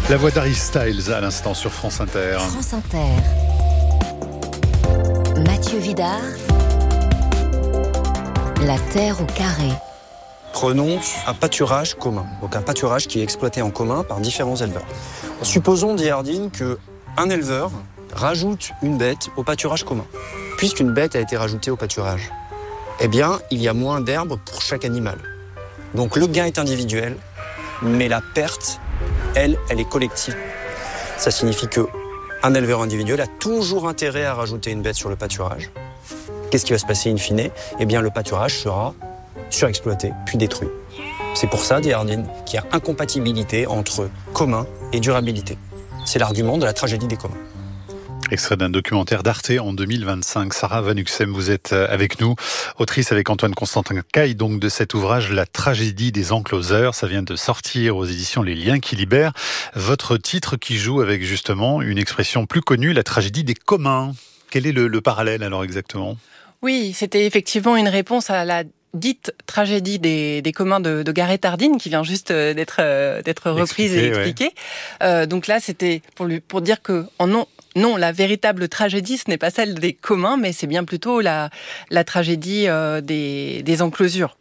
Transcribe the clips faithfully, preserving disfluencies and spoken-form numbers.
La voix d'Harry Styles à l'instant sur France Inter. France Inter. Mathieu Vidard. La terre au carré. Prenons un pâturage commun, donc un pâturage qui est exploité en commun par différents éleveurs. Supposons, dit Hardin, qu'un éleveur rajoute une bête au pâturage commun. Puisqu'une bête a été rajoutée au pâturage, eh bien, il y a moins d'herbe pour chaque animal. Donc le gain est individuel, mais la perte, elle, elle est collective. Ça signifie qu'un éleveur individuel a toujours intérêt à rajouter une bête sur le pâturage. Qu'est-ce qui va se passer in fine ? Eh bien, le pâturage sera surexploité, puis détruit. C'est pour ça, dit Hardin, qu'il y a incompatibilité entre commun et durabilité. C'est l'argument de la tragédie des communs. Extrait d'un documentaire d'Arte en deux mille vingt-cinq. Sarah Van Uxem, vous êtes avec nous, autrice avec Antoine Constantin-Caille, donc de cet ouvrage La tragédie des encloseurs. Ça vient de sortir aux éditions Les Liens qui libèrent. Votre titre qui joue avec justement une expression plus connue, la tragédie des communs. Quel est le, le parallèle alors exactement ? Oui, c'était effectivement une réponse à la dite tragédie des, des communs de, de Garrett Hardin, qui vient juste d'être, euh, d'être reprise Expliqué, et expliquée. Ouais. Euh, donc là, c'était pour, lui, pour dire que en non, non, la véritable tragédie, ce n'est pas celle des communs, mais c'est bien plutôt la, la tragédie euh, des, des enclosures.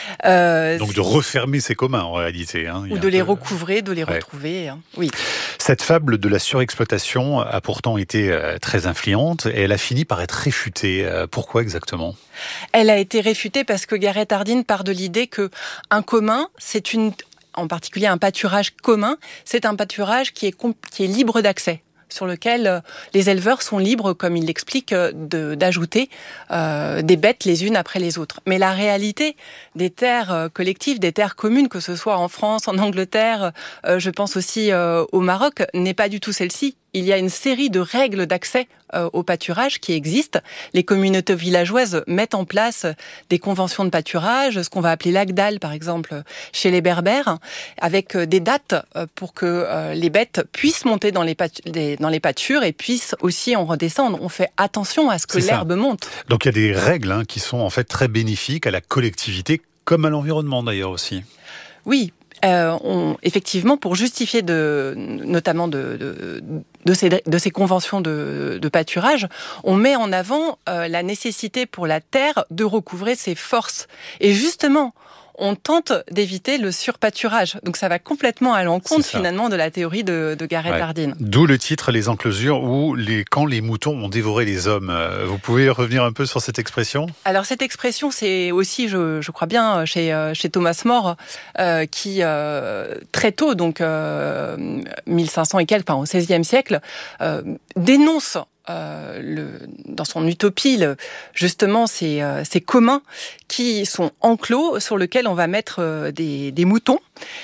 Euh, Donc de refermer ces communs en réalité. Hein. Ou de les peu... recouvrer, de les ouais. retrouver. Hein. Oui. Cette fable de la surexploitation a pourtant été euh, très influente et elle a fini par être réfutée. Euh, pourquoi exactement ? Elle a été réfutée parce que Garrett Hardin part de l'idée qu'un commun, c'est une, en particulier un pâturage commun, c'est un pâturage qui est, comp- qui est libre d'accès, sur lequel les éleveurs sont libres, comme il l'explique, de, d'ajouter euh, des bêtes les unes après les autres. Mais la réalité des terres collectives, des terres communes, que ce soit en France, en Angleterre, euh, je pense aussi euh, au Maroc, n'est pas du tout celle-ci. Il y a une série de règles d'accès euh, au pâturage qui existent. Les communautés villageoises mettent en place des conventions de pâturage, ce qu'on va appeler l'Agdal, par exemple, chez les Berbères, avec euh, des dates euh, pour que euh, les bêtes puissent monter dans les, pât- des, dans les pâtures et puissent aussi en redescendre. On fait attention à ce que C'est l'herbe ça. monte. Donc il y a des règles hein, qui sont en fait très bénéfiques à la collectivité, comme à l'environnement d'ailleurs aussi. Oui. Euh, on, effectivement, pour justifier de, notamment de, de, de, ces, de ces conventions de, de pâturage, on met en avant euh, la nécessité pour la terre de recouvrer ses forces. Et justement, on tente d'éviter le surpâturage. Donc ça va complètement à l'encontre finalement de la théorie de, de Garrett ouais. Hardin. D'où le titre Les enclosures ou les, quand les moutons ont dévoré les hommes. Vous pouvez revenir un peu sur cette expression ? Alors cette expression, c'est aussi, je, je crois bien, chez, chez Thomas More, euh, qui euh, très tôt, donc euh, mille cinq cents et quelques, enfin au seizième siècle, euh, dénonce Euh, le, dans son utopie, le, justement, ces, euh, ces communs qui sont enclos sur lesquels on va mettre euh, des, des moutons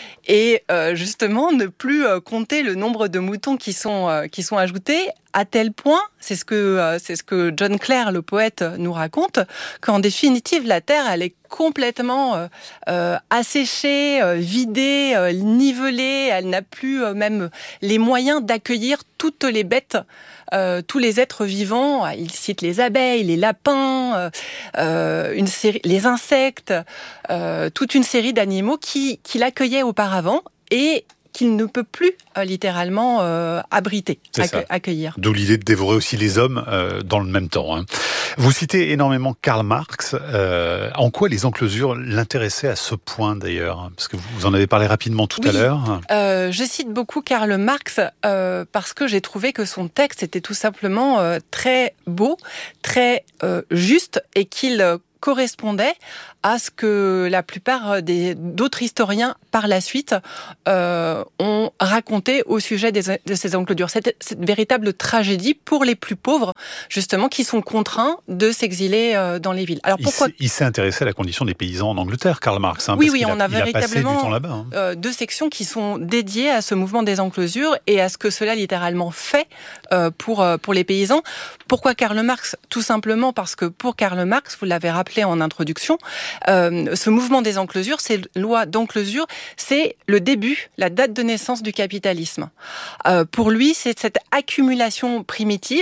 et euh, justement ne plus euh, compter le nombre de moutons qui sont, euh, qui sont ajoutés à tel point, c'est ce que, euh, c'est ce que John Clare, le poète, nous raconte, qu'en définitive, la terre, elle est complètement euh, euh, asséchée, euh, vidée, euh, nivelée, elle n'a plus euh, même les moyens d'accueillir toutes les bêtes, euh, tous les êtres vivants. Il cite les abeilles, les lapins, euh, une série, les insectes, euh, toute une série d'animaux qui, qui l'accueillaient auparavant et qu'il ne peut plus euh, littéralement euh, abriter, accue- accueillir. D'où l'idée de dévorer aussi les hommes euh, dans le même temps. Hein. Vous citez énormément Karl Marx. Euh, en quoi les enclosures l'intéressaient à ce point d'ailleurs ? Parce que vous en avez parlé rapidement tout oui, à l'heure. Euh, je cite beaucoup Karl Marx euh, parce que j'ai trouvé que son texte était tout simplement euh, très beau, très euh, juste et qu'il euh, correspondait à ce que la plupart des, d'autres historiens par la suite euh, ont raconté au sujet des, de ces enclosures. Cette, cette véritable tragédie pour les plus pauvres, justement, qui sont contraints de s'exiler euh, dans les villes. Alors pourquoi... Il, il s'est intéressé à la condition des paysans en Angleterre, Karl Marx. Hein, oui, parce oui, qu'il on a, a véritablement a là-bas, hein. euh, deux sections qui sont dédiées à ce mouvement des enclosures et à ce que cela littéralement fait euh, pour, euh, pour les paysans. Pourquoi Karl Marx ? Tout simplement parce que pour Karl Marx, vous l'avez rappelé en introduction, Euh, ce mouvement des enclosures, ces lois d'enclosure, c'est le début, la date de naissance du capitalisme. Euh, pour lui, c'est cette accumulation primitive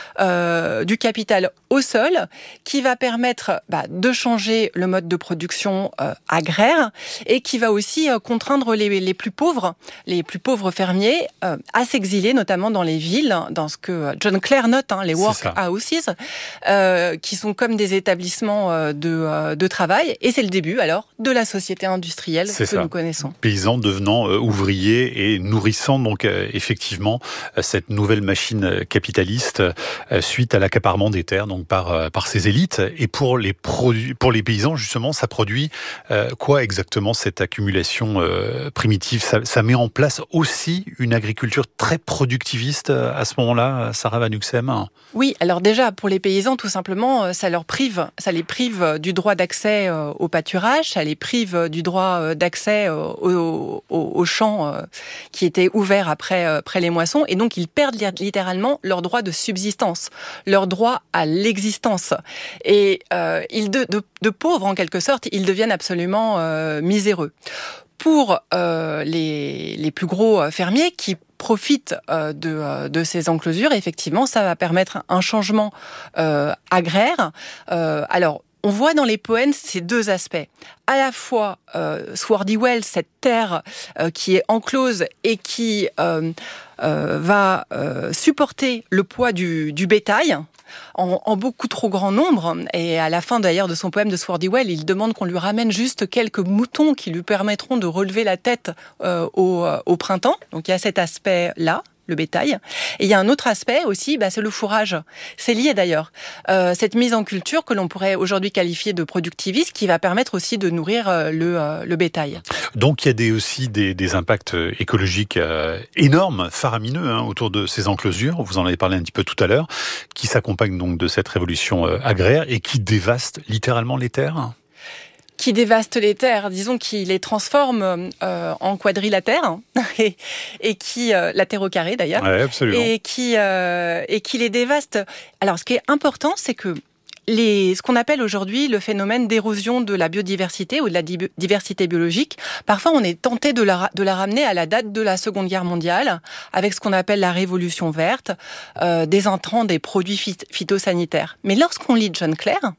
euh, du capital au sol qui va permettre bah, de changer le mode de production euh, agraire et qui va aussi euh, contraindre les, les plus pauvres, les plus pauvres fermiers euh, à s'exiler, notamment dans les villes, dans ce que John Clare note, hein, les workhouses, euh, qui sont comme des établissements euh, de, euh, de travail. Et c'est le début, alors, de la société industrielle c'est que ça. nous connaissons. Paysans devenant euh, ouvriers et nourrissant donc euh, effectivement euh, cette nouvelle machine capitaliste euh, suite à l'accaparement des terres donc par euh, par ces élites. Et pour les produits, pour les paysans justement, ça produit euh, quoi exactement cette accumulation euh, primitive? Ça, ça met en place aussi une agriculture très productiviste euh, à ce moment-là, Sarah Van Huxem. Oui, alors déjà pour les paysans, tout simplement, ça leur prive, ça les prive du droit d'accès euh, au pâturage, ça les prive du droit euh, d'accès euh, aux, aux, aux champs euh, qui étaient ouverts après, euh, après les moissons, et donc ils perdent littéralement leur droit de subsistance, leur droit à l'existence. Et euh, ils de, de, de pauvres, en quelque sorte, ils deviennent absolument euh, miséreux. Pour euh, les, les plus gros fermiers qui profitent euh, de, euh, de ces enclosures, effectivement, ça va permettre un changement euh, agraire. Euh, alors, on voit dans les poèmes ces deux aspects. À la fois, euh, Swardy Wells, cette terre euh, qui est enclose et qui euh, euh, va euh, supporter le poids du, du bétail, En, en beaucoup trop grand nombre. Et à la fin d'ailleurs de son poème de Swardy Wells, il demande qu'on lui ramène juste quelques moutons qui lui permettront de relever la tête euh, au, au printemps. Donc il y a cet aspect-là, le bétail. Et il y a un autre aspect aussi, bah, c'est le fourrage. C'est lié d'ailleurs. Euh, cette mise en culture que l'on pourrait aujourd'hui qualifier de productiviste qui va permettre aussi de nourrir euh, le, euh, le bétail. Donc il y a des, aussi des, des impacts écologiques euh, énormes, faramineux hein, autour de ces enclosures, vous en avez parlé un petit peu tout à l'heure, qui s'accompagnent donc de cette révolution euh, agraire et qui dévastent littéralement les terres. Qui dévaste les terres, disons, qui les transforme euh, en quadrilatères et, et qui euh, latères au carré d'ailleurs, ouais, absolument. et qui euh, et qui les dévaste. Alors, ce qui est important, c'est que les, ce qu'on appelle aujourd'hui le phénomène d'érosion de la biodiversité ou de la di- diversité biologique, parfois on est tenté de la, de la ramener à la date de la Seconde Guerre mondiale, avec ce qu'on appelle la Révolution verte, euh, des intrants, des produits phyt- phytosanitaires. Mais lorsqu'on lit John Clare,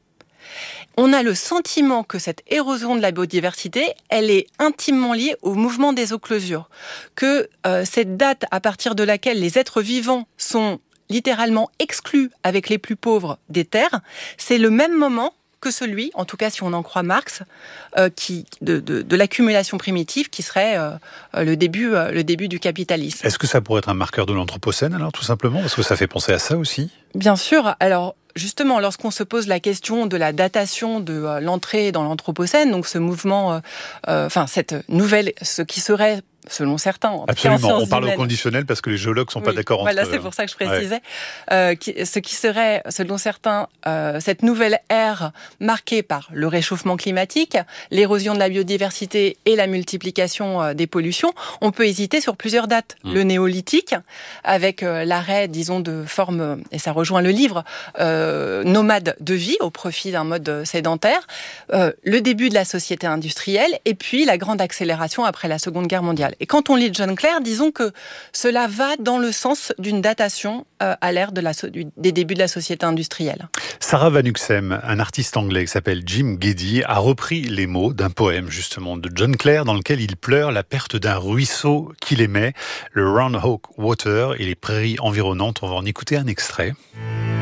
on a le sentiment que cette érosion de la biodiversité, elle est intimement liée au mouvement des enclosures. Que euh, cette date à partir de laquelle les êtres vivants sont littéralement exclus avec les plus pauvres des terres, c'est le même moment que celui, en tout cas si on en croit Marx, euh, qui, de, de, de l'accumulation primitive qui serait euh, le, début, euh, le début du capitalisme. Est-ce que ça pourrait être un marqueur de l'Anthropocène alors tout simplement? Parce que ça fait penser à ça aussi. Bien sûr, alors... Justement, lorsqu'on se pose la question de la datation de euh, l'entrée dans l'Anthropocène, donc ce mouvement, euh, euh, enfin cette nouvelle, ce qui serait, selon certains, en absolument, on parle humaines, au conditionnel parce que les géologues sont oui, pas d'accord voilà, entre eux. Voilà, c'est pour ça que je précisais. Ouais. Euh, qui, ce qui serait, selon certains, euh, cette nouvelle ère marquée par le réchauffement climatique, l'érosion de la biodiversité et la multiplication euh, des pollutions. On peut hésiter sur plusieurs dates. Mmh. Le néolithique, avec euh, l'arrêt, disons, de forme, et ça rejoint le livre, euh, nomade de vie au profit d'un mode sédentaire, euh, le début de la société industrielle et puis la grande accélération après la Seconde Guerre mondiale. Et quand on lit John Clare, disons que cela va dans le sens d'une datation euh, à l'ère de la so- du, des débuts de la société industrielle. Sarah Van Huxem, un artiste anglais qui s'appelle Jim Geddy, a repris les mots d'un poème justement de John Clare dans lequel il pleure la perte d'un ruisseau qu'il aimait, le Round Oak Water et les prairies environnantes. On va en écouter un extrait.